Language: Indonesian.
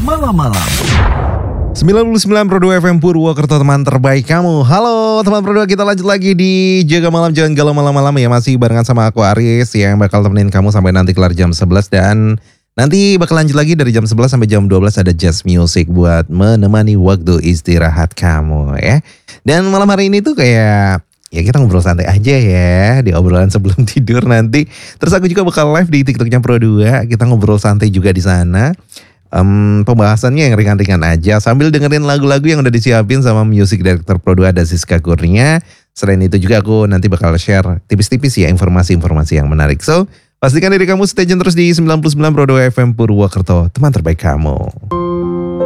malam-malam. 99.2 FM Purwokerto, teman terbaik kamu. Halo teman Pro 2, kita lanjut lagi di Jaga Malam Jangan Galau Malam-malam ya. Masih barengan sama aku Aris yang bakal temenin kamu sampai nanti kelar jam 11. Dan nanti bakal lanjut lagi dari jam 11 sampai jam 12 ada jazz music buat menemani waktu istirahat kamu ya. Dan malam hari ini tuh kayak ya kita ngobrol santai aja ya di obrolan sebelum tidur nanti. Terus aku juga bakal live di TikToknya Pro 2. Kita ngobrol santai juga di sana. Pembahasannya yang ringan-ringan aja sambil dengerin lagu-lagu yang udah disiapin sama music director Pro 2 ada Siska Kurnia. Selain itu juga aku nanti bakal share tipis-tipis ya informasi-informasi yang menarik. So pastikan diri kamu stay tune terus di 99 Pro 2 FM Purwokerto, teman terbaik kamu.